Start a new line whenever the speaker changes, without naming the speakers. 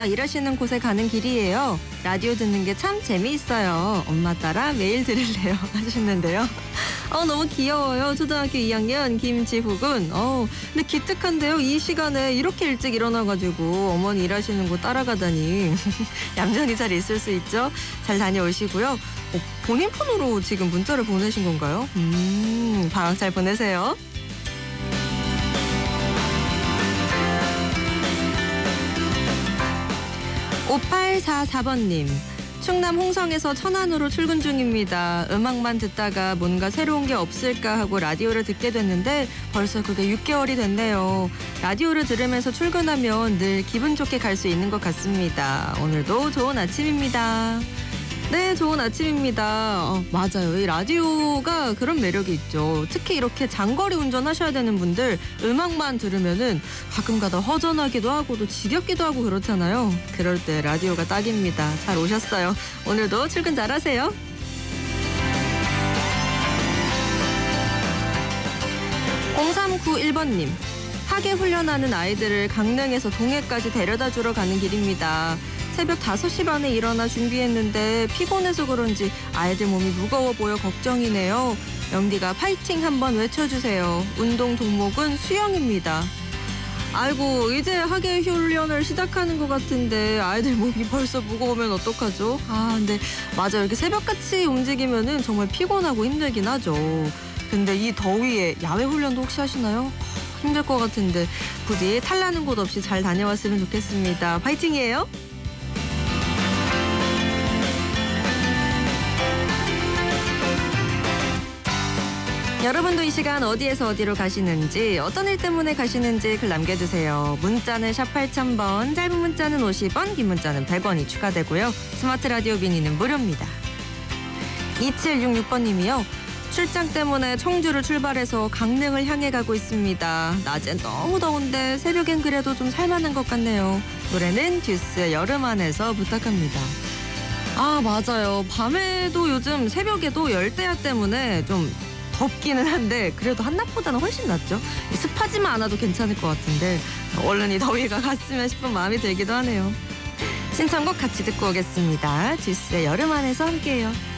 일하시는 곳에 가는 길이에요. 라디오 듣는 게 참 재미있어요. 엄마 따라 매일 들을래요 하셨는데요. 너무 귀여워요. 초등학교 2학년 김지훈. 근데 기특한데요. 이 시간에 이렇게 일찍 일어나가지고 어머니 일하시는 곳 따라가다니. 얌전히 잘 있을 수 있죠. 잘 다녀오시고요. 본인 폰으로 지금 문자를 보내신 건가요? 방학 잘 보내세요. 5844번님. 충남 홍성에서 천안으로 출근 중입니다. 음악만 듣다가 뭔가 새로운 게 없을까 하고 라디오를 듣게 됐는데 벌써 그게 6개월이 됐네요. 라디오를 들으면서 출근하면 늘 기분 좋게 갈 수 있는 것 같습니다. 오늘도 좋은 아침입니다. 네, 좋은 아침입니다. 맞아요. 이 라디오가 그런 매력이 있죠. 특히 이렇게 장거리 운전하셔야 되는 분들 음악만 들으면은 가끔가다 허전하기도 하고 또 지겹기도 하고 그렇잖아요. 그럴 때 라디오가 딱입니다. 잘 오셨어요. 오늘도 출근 잘하세요. 0391번님. 하계 훈련하는 아이들을 강릉에서 동해까지 데려다 주러 가는 길입니다. 새벽 5시 반에 일어나 준비했는데 피곤해서 그런지 아이들 몸이 무거워 보여 걱정이네요. 영디가 파이팅 한번 외쳐주세요. 운동 종목은 수영입니다. 아이고, 이제 하계 훈련을 시작하는 것 같은데 아이들 몸이 벌써 무거우면 어떡하죠? 근데 맞아요. 이렇게 새벽같이 움직이면은 정말 피곤하고 힘들긴 하죠. 근데 이 더위에 야외 훈련도 혹시 하시나요? 힘들 것 같은데 부디 탈나는 곳 없이 잘 다녀왔으면 좋겠습니다. 파이팅이에요. 여러분도 이 시간 어디에서 어디로 가시는지, 어떤 일 때문에 가시는지 글 남겨주세요. 문자는 샵 8000번, 짧은 문자는 50원, 긴 문자는 100원이 추가되고요. 스마트 라디오 미니는 무료입니다. 2766번님이요. 출장 때문에 청주를 출발해서 강릉을 향해 가고 있습니다. 낮엔 너무 더운데 새벽엔 그래도 좀 살만한 것 같네요. 노래는 듀스의 여름 안에서 부탁합니다. 맞아요. 밤에도 요즘 새벽에도 열대야 때문에 좀 덥기는 한데 그래도 한낮보다는 훨씬 낫죠. 습하지만 않아도 괜찮을 것 같은데 얼른 이 더위가 갔으면 싶은 마음이 들기도 하네요. 신청곡 같이 듣고 오겠습니다. 듀스의 여름 안에서 함께해요.